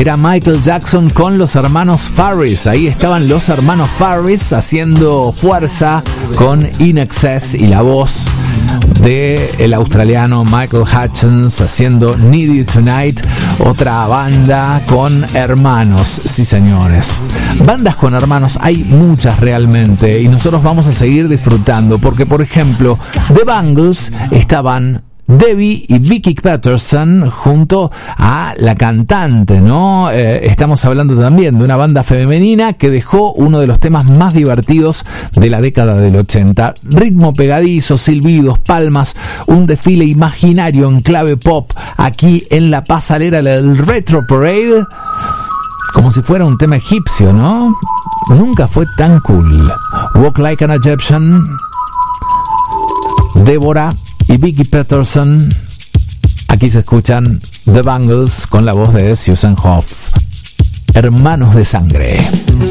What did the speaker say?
era Michael Jackson con los hermanos Farris. Ahí estaban los hermanos Farris haciendo fuerza con In Excess y la voz de el australiano Michael Hutchence haciendo Need You Tonight. Otra banda con hermanos, sí señores. Bandas con hermanos hay muchas realmente y nosotros vamos a seguir disfrutando porque, por ejemplo, The Bangles estaban Debbie y Vicky Peterson junto a la cantante, ¿no? Estamos hablando también de una banda femenina que dejó uno de los temas más divertidos de la década del 80. Ritmo pegadizo, silbidos, palmas, un desfile imaginario en clave pop aquí en la pasarela del Retro Parade, como si fuera un tema egipcio, ¿no? Nunca fue tan cool. Walk Like an Egyptian, Débora y Vicky Peterson. Aquí se escuchan The Bangles con la voz de Susan Hoff. Hermanos de sangre.